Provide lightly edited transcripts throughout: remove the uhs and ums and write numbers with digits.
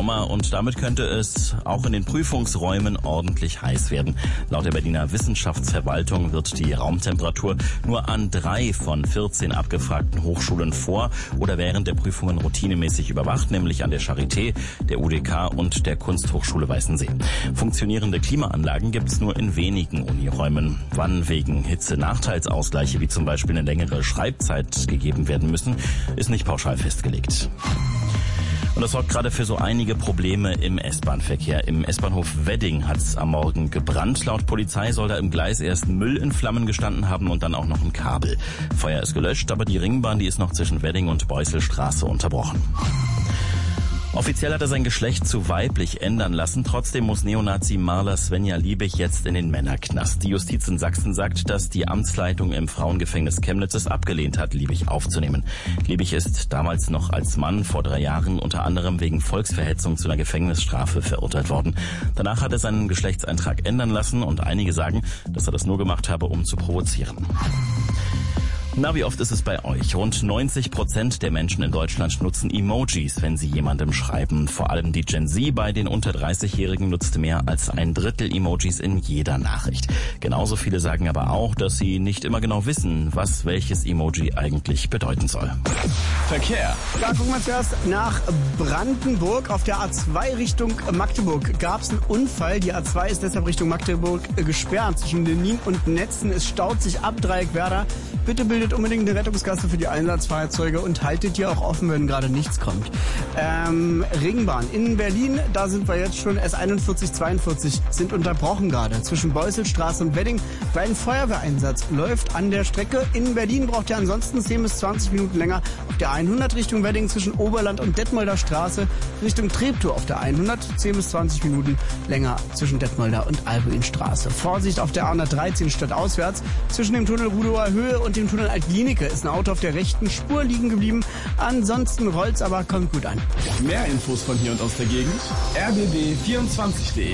Sommer und damit könnte es auch in den Prüfungsräumen ordentlich heiß werden. Laut der Berliner Wissenschaftsverwaltung wird die Raumtemperatur nur an 3 von 14 abgefragten Hochschulen vor oder während der Prüfungen routinemäßig überwacht, nämlich an der Charité, der UDK und der Kunsthochschule Weißensee. Funktionierende Klimaanlagen gibt es nur in wenigen Uniräumen. Wann wegen Hitze Nachteilsausgleiche wie zum Beispiel eine längere Schreibzeit gegeben werden müssen, ist nicht pauschal festgelegt. Und das sorgt gerade für so einige Probleme im S-Bahn-Verkehr. Im S-Bahnhof Wedding hat es am Morgen gebrannt. Laut Polizei soll da im Gleis erst Müll in Flammen gestanden haben und dann auch noch ein Kabel. Feuer ist gelöscht, aber die Ringbahn, die ist noch zwischen Wedding und Beusselstraße unterbrochen. Offiziell hat er sein Geschlecht zu weiblich ändern lassen. Trotzdem muss Neonazi Marler Svenja Liebig jetzt in den Männerknast. Die Justiz in Sachsen sagt, dass die Amtsleitung im Frauengefängnis Chemnitz es abgelehnt hat, Liebig aufzunehmen. Liebig ist damals noch als Mann vor 3 Jahren unter anderem wegen Volksverhetzung zu einer Gefängnisstrafe verurteilt worden. Danach hat er seinen Geschlechtseintrag ändern lassen und einige sagen, dass er das nur gemacht habe, um zu provozieren. Na, wie oft ist es bei euch? Rund 90% der Menschen in Deutschland nutzen Emojis, wenn sie jemandem schreiben. Vor allem die Gen Z bei den unter 30-Jährigen nutzt mehr als 1/3 Emojis in jeder Nachricht. Genauso viele sagen aber auch, dass sie nicht immer genau wissen, was welches Emoji eigentlich bedeuten soll. Verkehr. Da gucken wir zuerst nach Brandenburg. Auf der A2 Richtung Magdeburg gab es einen Unfall. Die A2 ist deshalb Richtung Magdeburg gesperrt. Zwischen Lenin und Netzen. Es staut sich ab, Dreieck Werder. Bitte bildet unbedingt eine Rettungsgasse für die Einsatzfahrzeuge und haltet die auch offen, wenn gerade nichts kommt. Ringbahn in Berlin, da sind wir jetzt schon. S41, 42 sind unterbrochen gerade zwischen Beusselstraße und Wedding, weil ein Feuerwehreinsatz läuft an der Strecke. In Berlin braucht ihr ansonsten 10 bis 20 Minuten länger. Auf der 100 Richtung Wedding zwischen Oberland und Detmolder Straße Richtung Treptow auf der 100 10 bis 20 Minuten länger zwischen Detmolder und Albuinstraße. Vorsicht auf der 113 stadtauswärts zwischen dem Tunnel Rudower Höhe und dem Tunnel Altlinike ist ein Auto auf der rechten Spur liegen geblieben. Ansonsten rollt's, aber kommt gut an. Mehr Infos von hier und aus der Gegend. rbb24.de.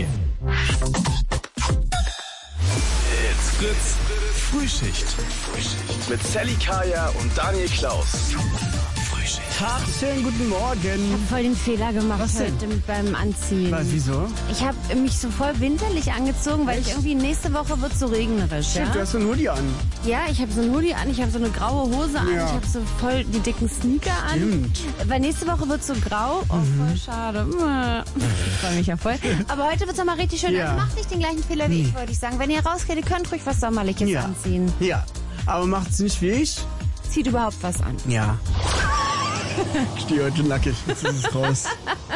It's Fritz Frühschicht. Mit Sally Kaya und Daniel Klaus. Tagchen, guten Morgen. Ich habe voll den Fehler gemacht Was denn? heute beim Anziehen. Wieso? Ich habe mich so voll winterlich angezogen, weil ich irgendwie nächste Woche wird so regnerisch. Shit, Ja, du hast so einen Hoodie an. ja, ich habe so einen Hoodie an, ich habe so eine graue Hose an, Ja. ich habe so voll die dicken Sneaker an. Stimmt. Weil nächste Woche wird so grau. Oh, voll schade. Ich freue mich ja voll. Aber heute wird's mal richtig schön. Ja. Also macht nicht den gleichen Fehler wie ich, wollte ich sagen. Wenn ihr rausgeht, ihr könnt ruhig was Sommerliches Ja. anziehen. Ja, aber macht's nicht wie ich? Zieht überhaupt was an. Ja. Ich stehe heute nackig, jetzt ist es raus.